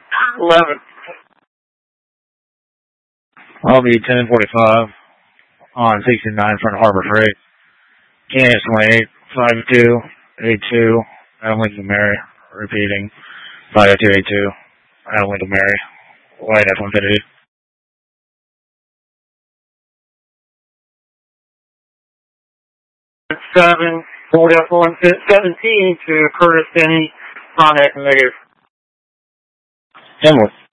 11. I'll be 1045 on 69 front of Harbor Freight. Kansas 28, 5282, Adam Lincoln Mary. Repeating, 50282, Adam Lincoln Mary. White F-150. 7, 40 F-117 to Curtis Denny, Pontiac negative. Emily.